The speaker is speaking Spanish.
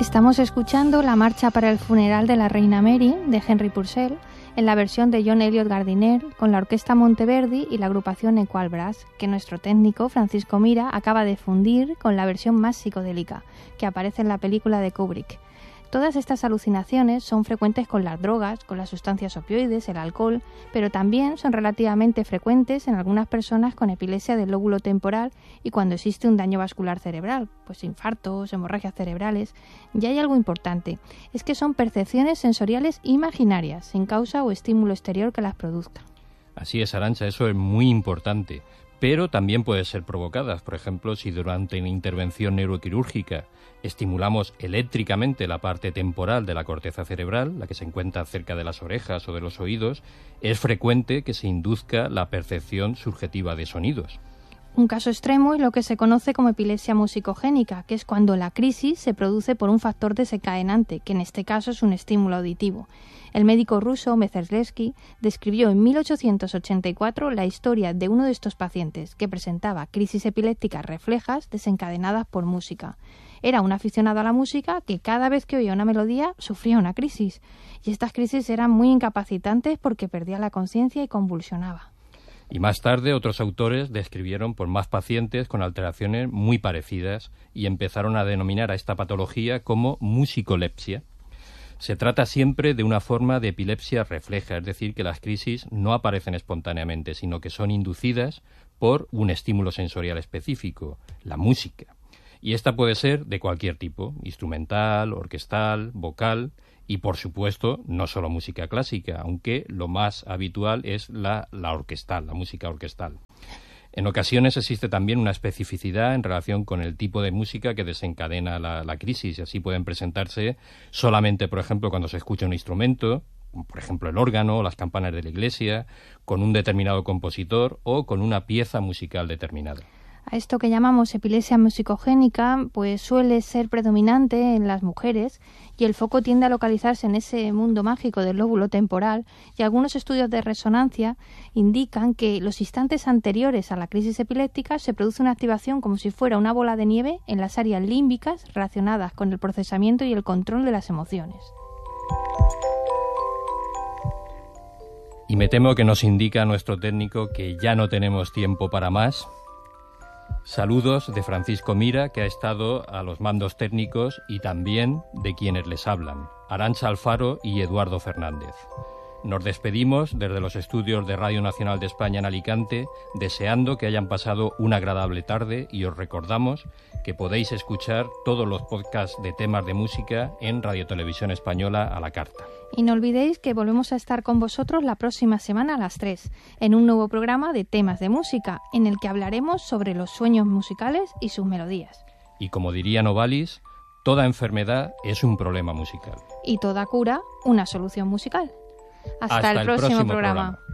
Estamos escuchando la marcha para el funeral de la reina Mary de Henry Purcell en la versión de John Eliot Gardiner con la Orquesta Monteverdi y la agrupación Equal Brass, que nuestro técnico Francisco Mira acaba de fundir con la versión más psicodélica que aparece en la película de Kubrick. Todas estas alucinaciones son frecuentes con las drogas, con las sustancias opioides, el alcohol, pero también son relativamente frecuentes en algunas personas con epilepsia del lóbulo temporal y cuando existe un daño vascular cerebral, pues infartos, hemorragias cerebrales. Y hay algo importante, es que son percepciones sensoriales imaginarias, sin causa o estímulo exterior que las produzca. Así es, Arantxa, eso es muy importante, pero también pueden ser provocadas. Por ejemplo, si durante una intervención neuroquirúrgica estimulamos eléctricamente la parte temporal de la corteza cerebral, la que se encuentra cerca de las orejas o de los oídos, es frecuente que se induzca la percepción subjetiva de sonidos. Un caso extremo es lo que se conoce como epilepsia musicogénica, que es cuando la crisis se produce por un factor desencadenante, que en este caso es un estímulo auditivo. El médico ruso Mezherlevsky describió en 1884 la historia de uno de estos pacientes que presentaba crisis epilépticas reflejas desencadenadas por música. Era un aficionado a la música que cada vez que oía una melodía sufría una crisis, y estas crisis eran muy incapacitantes porque perdía la conciencia y convulsionaba. Y más tarde otros autores describieron por más pacientes con alteraciones muy parecidas y empezaron a denominar a esta patología como musicolepsia. Se trata siempre de una forma de epilepsia refleja, es decir, que las crisis no aparecen espontáneamente, sino que son inducidas por un estímulo sensorial específico, la música. Y esta puede ser de cualquier tipo, instrumental, orquestal, vocal y, por supuesto, no solo música clásica, aunque lo más habitual es la orquestal, la música orquestal. En ocasiones existe también una especificidad en relación con el tipo de música que desencadena la crisis, y así pueden presentarse solamente, por ejemplo, cuando se escucha un instrumento, por ejemplo el órgano o las campanas de la iglesia, con un determinado compositor o con una pieza musical determinada. A esto que llamamos epilepsia musicogénica, pues suele ser predominante en las mujeres y el foco tiende a localizarse en ese mundo mágico del lóbulo temporal, y algunos estudios de resonancia indican que los instantes anteriores a la crisis epiléptica se produce una activación como si fuera una bola de nieve en las áreas límbicas relacionadas con el procesamiento y el control de las emociones. Y me temo que nos indica nuestro técnico que ya no tenemos tiempo para más. Saludos de Francisco Mira, que ha estado a los mandos técnicos, y también de quienes les hablan, Arantxa Alfaro y Eduardo Fernández. Nos despedimos desde los estudios de Radio Nacional de España en Alicante, deseando que hayan pasado una agradable tarde, y os recordamos que podéis escuchar todos los podcasts de temas de música en Radio Televisión Española a la carta. Y no olvidéis que volvemos a estar con vosotros la próxima semana a las 3, en un nuevo programa de temas de música, en el que hablaremos sobre los sueños musicales y sus melodías. Y como diría Novalis, toda enfermedad es un problema musical. Y toda cura, una solución musical. Hasta el próximo programa.